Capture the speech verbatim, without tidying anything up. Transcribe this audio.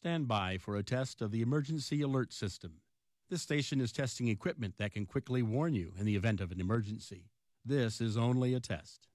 Stand by for a test of the emergency alert system. This station is testing equipment that can quickly warn you in the event of an emergency. This is only a test.